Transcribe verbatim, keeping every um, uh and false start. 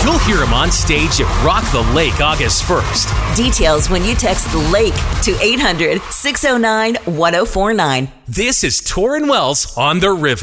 You'll hear him on stage at Rock the Lake August first. Details when you text LAKE to eight hundred, six oh nine, one oh four nine. This is Torrin Wells on the River.